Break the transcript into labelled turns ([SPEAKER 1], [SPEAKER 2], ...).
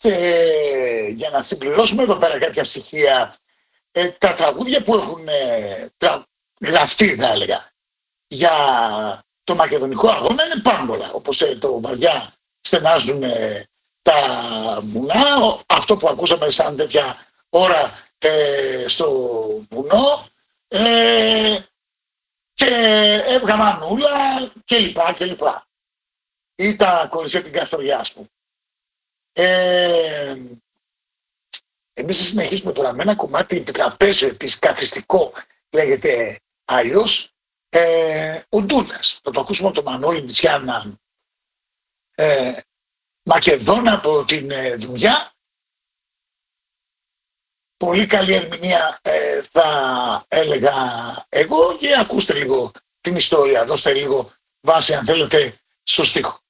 [SPEAKER 1] Και για να συμπληρώσουμε εδώ πέρα κάποια στοιχεία, τα τραγούδια που έχουν γραφτεί, θα έλεγα, για το μακεδονικό αγώνα είναι πάμπολα. Όπως το «Βαριά στενάζουν τα βουνά», αυτό που ακούσαμε σαν τέτοια ώρα στο βουνό, και «Έβγα μανούλα» κλπ. Ή τα κοριτσιά την Καστοριά, ας πούμε. Εμείς θα συνεχίσουμε τώρα με ένα κομμάτι επιτραπέζιο, επίσης καθιστικό, λέγεται αλλιώς, ο Ντούλας. Θα το ακούσουμε από τον Μανώλη Μητσιάνα, Μακεδόνα από την Δουλειά. Πολύ καλή ερμηνεία, θα έλεγα εγώ, και ακούστε λίγο την ιστορία, δώστε λίγο βάση αν θέλετε στο στίχο.